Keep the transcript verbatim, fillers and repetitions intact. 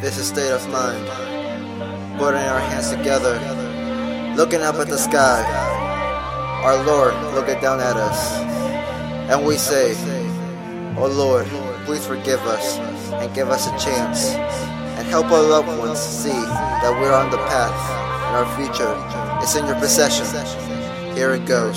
This is state of mind. Putting our hands together, looking up at the sky. Our Lord looking down at us. And we say, "Oh Lord, please forgive us and give us a chance. And help our loved ones see that we're on the path and our future is in your possession." Here it goes.